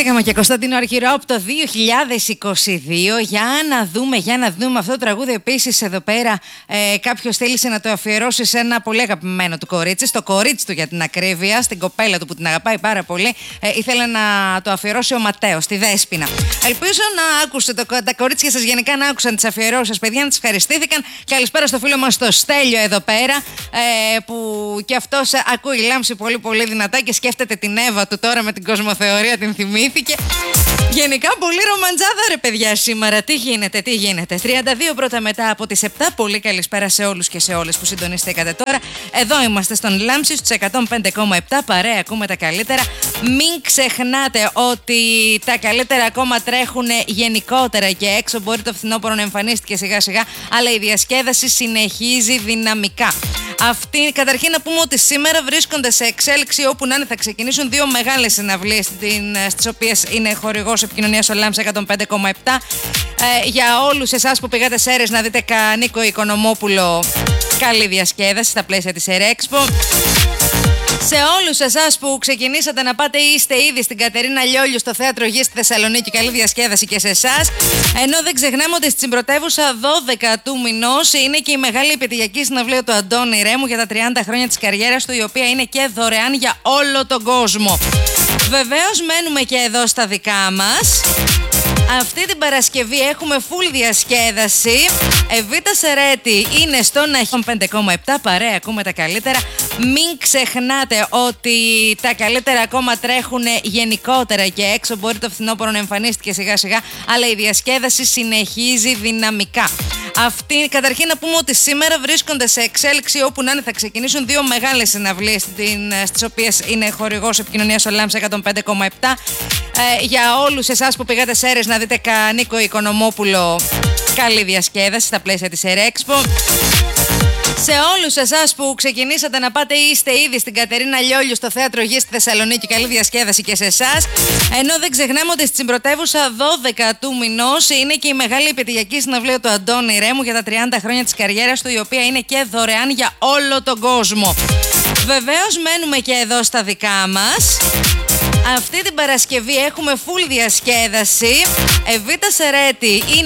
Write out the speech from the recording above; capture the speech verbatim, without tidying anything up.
Πέργαμο και Κωνσταντίνο Αρχηρό από το δύο χιλιάδες είκοσι δύο. Για να δούμε, για να δούμε αυτό το τραγούδι. Επίσης εδώ πέρα ε, κάποιος θέλησε να το αφιερώσει σε ένα πολύ αγαπημένο του κορίτσι, στο κορίτσι του για την ακρίβεια, στην κοπέλα του που την αγαπάει πάρα πολύ. Ε, ήθελε να το αφιερώσει ο Ματέος, τη Δέσποινα. Ελπίζω να άκουσε το, τα κορίτσια σας γενικά να άκουσαν τις αφιερώσεις σας, παιδιά, να τις ευχαριστήθηκαν. Καλησπέρα στο φίλο μας το Στέλιο εδώ πέρα, ε, που και αυτός ακούει Λάμψη πολύ πολύ δυνατά και σκέφτεται την Εύα του τώρα με την κοσμοθεωρία, την θυμήθηκε. Γενικά πολύ ρομαντζάδα ρε παιδιά σήμερα. Τι γίνεται, τι γίνεται. τριάντα δύο πρώτα μετά από τις επτά. Πολύ καλησπέρα σε όλους και σε όλες που συντονιστήκατε τώρα. Εδώ είμαστε στον Λάμψη στους εκατόν πέντε κόμμα επτά. Παρέα, ακούμε τα καλύτερα. Μην ξεχνάτε ότι τα καλύτερα ακόμα τρέχουν γενικότερα και έξω. Μπορεί το φθινόπωρο να εμφανίστηκε σιγά σιγά, αλλά η διασκέδαση συνεχίζει δυναμικά. Αυτή, καταρχήν να πούμε ότι σήμερα βρίσκονται σε εξέλιξη, όπου να είναι θα ξεκινήσουν δύο μεγάλες συναυλίες, στις οποίες είναι χορηγός επικοινωνίας ο Λάμψη εκατόν πέντε κόμμα επτά. Ε, για όλους εσάς που πήγατε σε αίρες να δείτε Νίκο Οικονομόπουλο, καλή διασκέδαση στα πλαίσια της Ερέξπο. Σε όλους εσάς που ξεκινήσατε να πάτε ή είστε ήδη στην Κατερίνα Λιόλιου στο Θέατρο Γης στη Θεσσαλονίκη, καλή διασκέδαση και σε εσάς. Ενώ δεν ξεχνάμε ότι στην πρωτεύουσα δώδεκα του μηνός είναι και η μεγάλη επιτυχιακή συναυλία του Αντώνη Ρέμου για τα τριάντα χρόνια της καριέρας του, η οποία είναι και δωρεάν για όλο τον κόσμο. Βεβαίως μένουμε και εδώ στα δικά μας. Αυτή την Παρασκευή έχουμε full διασκέδαση. Εβίτα Σερέτη είναι στον εκατόν πέντε κόμμα επτά. Παρέα, ακούμε τα καλύτερα. Μην ξεχνάτε ότι τα καλύτερα ακόμα τρέχουν γενικότερα και έξω. Μπορεί το φθινόπωρο να εμφανίστηκε σιγά σιγά, αλλά η διασκέδαση συνεχίζει δυναμικά. Αυτή, καταρχήν να πούμε ότι σήμερα βρίσκονται σε εξέλιξη, όπου να είναι θα ξεκινήσουν δύο μεγάλες συναυλίες, στις οποίες είναι χορηγός επικοινωνίας ο Λάμψη εκατόν πέντε κόμμα επτά. Ε, για όλους εσάς που πήγατε σε αίρες να δείτε Νίκο Οικονομόπουλο, καλή διασκέδαση στα πλαίσια της Ερέξπο. Σε όλους εσάς που ξεκινήσατε να πάτε ή είστε ήδη στην Κατερίνα Λιόλιου στο Θέατρο Γης στη Θεσσαλονίκη, καλή διασκέδαση και σε εσάς. Ενώ δεν ξεχνάμε ότι στην πρωτεύουσα δώδεκα του μηνός είναι και η μεγάλη επιτυχιακή συναυλία του Αντώνη Ρέμου για τα τριάντα χρόνια της καριέρας του, η οποία είναι και δωρεάν για όλο τον κόσμο. Βεβαίως μένουμε και εδώ στα δικά μας. Αυτή την Παρασκευή έχουμε full διασκέδαση. Εβίτα Σερέτη είναι